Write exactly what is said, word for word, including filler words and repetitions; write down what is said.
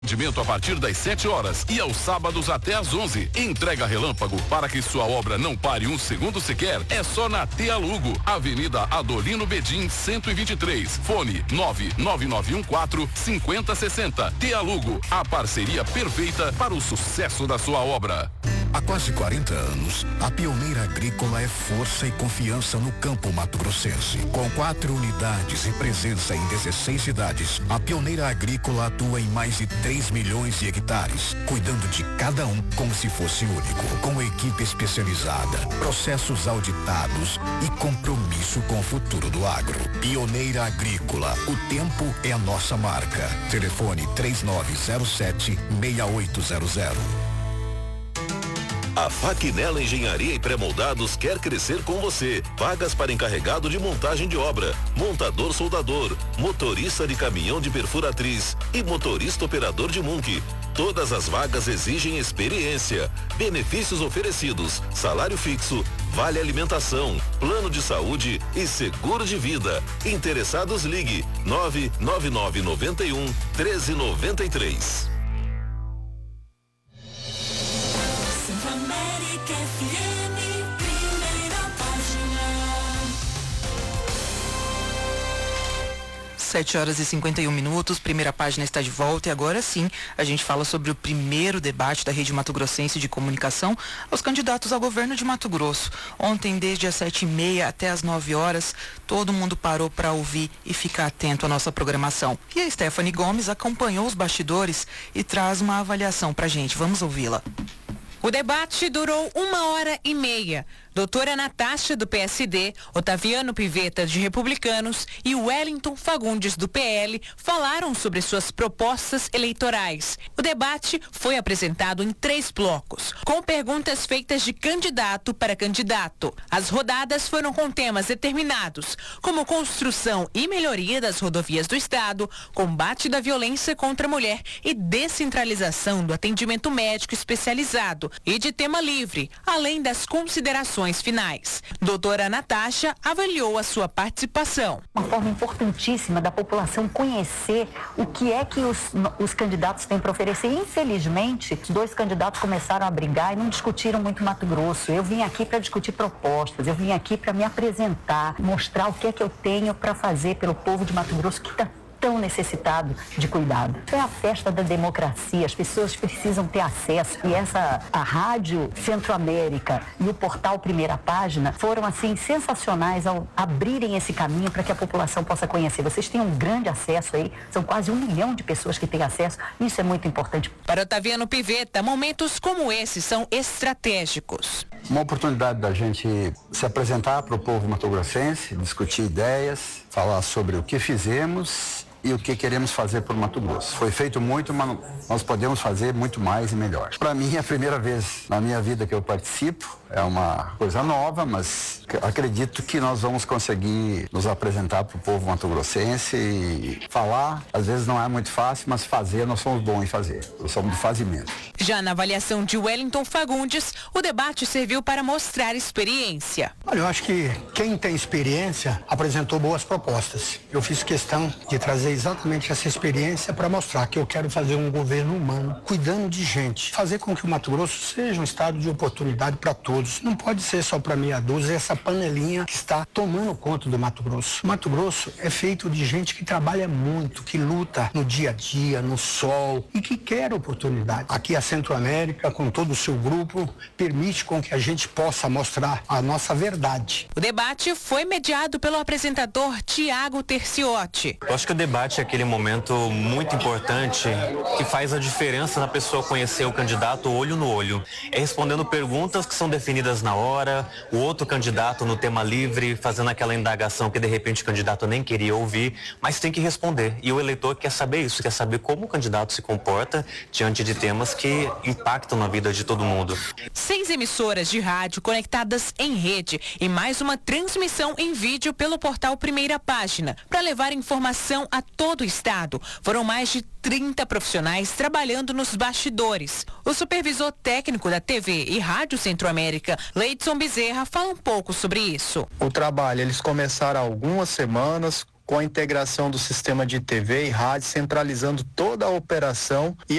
Atendimento a partir das sete horas e aos sábados até às onze. Entrega relâmpago para que sua obra não pare um segundo sequer. É só na Tealugo, Avenida Adolino Bedim, cento e vinte e três. Fone nove nove nove um quatro cinco zero seis zero. Tealugo, a parceria perfeita para o sucesso da sua obra. Há quase quarenta anos, a Pioneira Agrícola é força e confiança no campo mato-grossense. Com quatro unidades e presença em dezesseis cidades, a Pioneira Agrícola atua em mais de três milhões de hectares, cuidando de cada um como se fosse único, com equipe especializada, processos auditados e compromisso com o futuro do agro. Pioneira Agrícola, o tempo é a nossa marca. Telefone três nove zero sete, seis oito zero zero. A Faquinella Engenharia e Pré-Moldados quer crescer com você. Vagas para encarregado de montagem de obra, montador soldador, motorista de caminhão de perfuratriz e motorista operador de Munk. Todas as vagas exigem experiência. Benefícios oferecidos: salário fixo, vale alimentação, plano de saúde e seguro de vida. Interessados, ligue nove nove nove nove um, um três nove três. sete horas e cinquenta e um minutos, primeira página está de volta e agora sim a gente fala sobre o primeiro debate da Rede Mato Grossense de Comunicação aos candidatos ao governo de Mato Grosso. Ontem, desde as sete e meia até as nove horas, todo mundo parou para ouvir e ficar atento à nossa programação. E a Stephanie Gomes acompanhou os bastidores e traz uma avaliação para a gente. Vamos ouvi-la. O debate durou uma hora e meia. Doutora Natasha, do P S D, Otaviano Pivetta, de Republicanos, e Wellington Fagundes, do P L, falaram sobre suas propostas eleitorais. O debate foi apresentado em três blocos, com perguntas feitas de candidato para candidato. As rodadas foram com temas determinados, como construção e melhoria das rodovias do Estado, combate da violência contra a mulher e descentralização do atendimento médico especializado, e de tema livre, além das considerações finais. Doutora Natasha avaliou a sua participação. Uma forma importantíssima da população conhecer o que é que os, os candidatos têm para oferecer. Infelizmente, os dois candidatos começaram a brigar e não discutiram muito Mato Grosso. Eu vim aqui para discutir propostas, eu vim aqui para me apresentar, mostrar o que é que eu tenho para fazer pelo povo de Mato Grosso que está tão necessitado de cuidado. É a festa da democracia, as pessoas precisam ter acesso. E essa, a Rádio Centro-América e o portal Primeira Página foram, assim, sensacionais ao abrirem esse caminho para que a população possa conhecer. Vocês têm um grande acesso aí, são quase um milhão de pessoas que têm acesso, isso é muito importante. Para Otaviano Pivetta, momentos como esses são estratégicos. Uma oportunidade da gente se apresentar para o povo mato-grossense, discutir ideias, falar sobre o que fizemos e o que queremos fazer por Mato Grosso. Foi feito muito, mas nós podemos fazer muito mais e melhor. Para mim é a primeira vez na minha vida que eu participo, é uma coisa nova, mas acredito que nós vamos conseguir nos apresentar para o povo mato-grossense e falar. Às vezes não é muito fácil, mas fazer, nós somos bons em fazer, nós somos de fazimento. Já na avaliação de Wellington Fagundes, o debate serviu para mostrar experiência. Olha, eu acho que quem tem experiência apresentou boas propostas. Eu fiz questão de trazer exatamente essa experiência para mostrar que eu quero fazer um governo humano, cuidando de gente, fazer com que o Mato Grosso seja um estado de oportunidade para todos. Não pode ser só para meia dúzia essa panelinha que está tomando conta do Mato Grosso. O Mato Grosso é feito de gente que trabalha muito, que luta no dia a dia, no sol e que quer oportunidade. Aqui a Centro-América, com todo o seu grupo, permite com que a gente possa mostrar a nossa verdade. O debate foi mediado pelo apresentador Tiago Terciotti. Eu acho que o debate é aquele momento muito importante que faz a diferença na pessoa conhecer o candidato olho no olho. É respondendo perguntas que são definidas na hora, o outro candidato no tema livre, fazendo aquela indagação que de repente o candidato nem queria ouvir, mas tem que responder. E o eleitor quer saber isso, quer saber como o candidato se comporta diante de temas que impactam na vida de todo mundo. Seis emissoras de rádio conectadas em rede e mais uma transmissão em vídeo pelo portal Primeira Página para levar informação a todo o estado. Foram mais de trinta profissionais trabalhando nos bastidores. O supervisor técnico da T V e Rádio Centro-América, Leidson Bezerra, fala um pouco sobre isso. O trabalho, eles começaram há algumas semanas com a integração do sistema de T V e rádio, centralizando toda a operação e